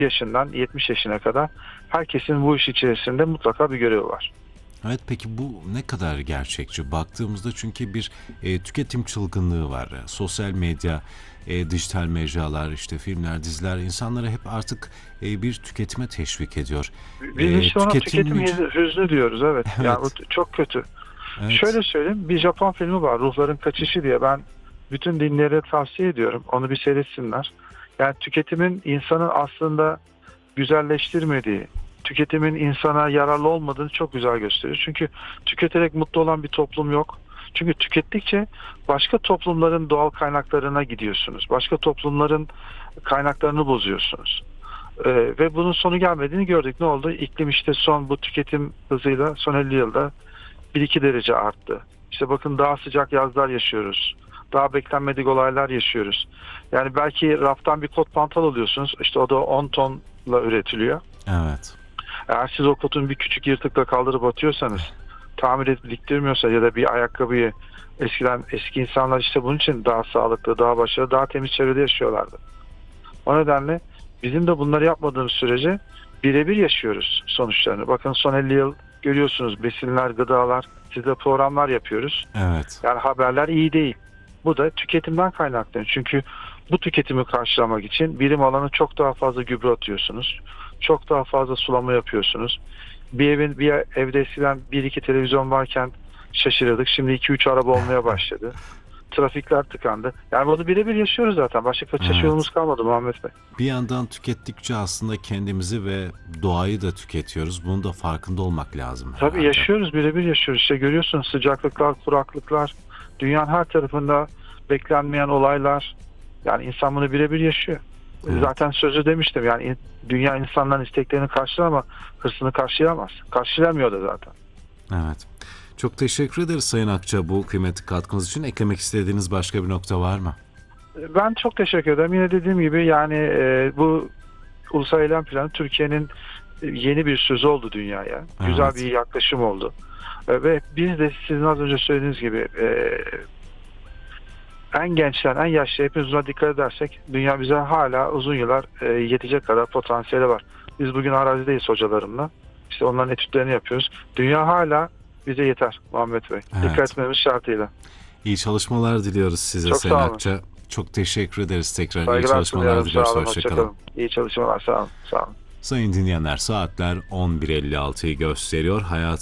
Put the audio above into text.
yaşından 70 yaşına kadar herkesin bu iş içerisinde mutlaka bir görevi var. Evet, peki bu ne kadar gerçekçi? Baktığımızda çünkü bir tüketim çılgınlığı var. Sosyal medya, dijital mecralar, işte filmler, diziler insanları hep artık bir tüketime teşvik ediyor. Biz işte ona Tüketim tüketim gücü... hüznü diyoruz, evet. Yani o Evet, çok kötü. evet. Şöyle söyleyeyim, bir Japon filmi var, Ruhların Kaçışı diye. Ben bütün dinlere tavsiye ediyorum. Onu bir seyretsinler. Yani tüketimin insanı aslında güzelleştirmediği, tüketimin insana yararlı olmadığını çok güzel gösteriyor. Çünkü tüketerek mutlu olan bir toplum yok. Çünkü tükettikçe başka toplumların doğal kaynaklarına gidiyorsunuz. Başka toplumların kaynaklarını bozuyorsunuz. Ve bunun sonu gelmediğini gördük. Ne oldu? İklim işte bu tüketim hızıyla son 50 yılda 1-2 derece arttı. İşte bakın daha sıcak yazlar yaşıyoruz. Daha beklenmedik olaylar yaşıyoruz. Yani belki raftan bir kot pantol alıyorsunuz. İşte o da 10 tonla üretiliyor. Evet. Eğer siz o kotun bir küçük yırtıkla kaldırıp atıyorsanız, tamir edip diktirmiyorsa ya da bir ayakkabıyı eski insanlar işte bunun için daha sağlıklı, daha başarılı, daha temiz çevrede yaşıyorlardı. O nedenle bizim de bunları yapmadığımız sürece birebir yaşıyoruz sonuçlarını. Bakın son 50 yıl görüyorsunuz, besinler, gıdalar, size programlar yapıyoruz. Evet. Yani haberler iyi değil. Bu da tüketimden kaynaklanıyor. Çünkü bu tüketimi karşılamak için birim alanı çok daha fazla gübre atıyorsunuz. Çok daha fazla sulama yapıyorsunuz. Bir evde eskiden 1-2 televizyon varken şaşırırdık. Şimdi 2-3 araba olmaya başladı. Trafikler tıkandı. Yani bunu birebir yaşıyoruz zaten. Başka kaçış yolumuz Evet. kalmadı Muhammed Bey. Bir yandan tükettikçe aslında kendimizi ve doğayı da tüketiyoruz. Bunun da farkında olmak lazım Tabii herhalde. yaşıyoruz, birebir yaşıyoruz. İşte görüyorsunuz sıcaklıklar, kuraklıklar, dünyanın her tarafında beklenmeyen olaylar. Yani insan bunu birebir yaşıyor. Evet. Zaten sözü demiştim, yani dünya insanların isteklerini karşılar ama hırsını karşılayamaz. Karşılamıyor da zaten. Evet. Çok teşekkür ederiz Sayın Akça bu kıymetli katkınız için. Eklemek istediğiniz başka bir nokta var mı? Ben çok teşekkür ederim. Yine dediğim gibi yani bu Ulusal Eylem Planı Türkiye'nin yeni bir sözü oldu dünyaya. Güzel Evet. bir yaklaşım oldu. Ve biz de sizin az önce söylediğiniz gibi en gençten en yaşlı hepimiz buna dikkat edersek dünya bize hala uzun yıllar yetecek kadar potansiyeli var. Biz bugün arazideyiz hocalarımla. İşte onların etütlerini yapıyoruz. Dünya hala bize yeter Muhammed Bey. Dikkat Evet. etmemiz şartıyla. İyi çalışmalar diliyoruz size Çok Sayın sağ olun. Akça. Çok teşekkür ederiz tekrar. İyi Saygılar çalışmalar sunuyorum. Sağ diliyoruz. olun. Hoşça kalın. Hoşçakalın. İyi çalışmalar. Sağ olun. Sağ olun. Sayın dinleyenler, saatler 11.56'yı gösteriyor. Hayat